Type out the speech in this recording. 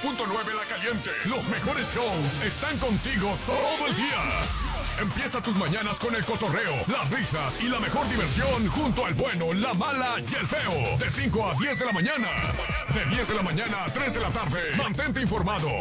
92.9 La Caliente. Los mejores shows están contigo todo el día. Empieza tus mañanas con el cotorreo, las risas y la mejor diversión junto al bueno, la mala y el feo. De 5 a 10 de la mañana. De 10 de la mañana a 3 de la tarde. Mantente informado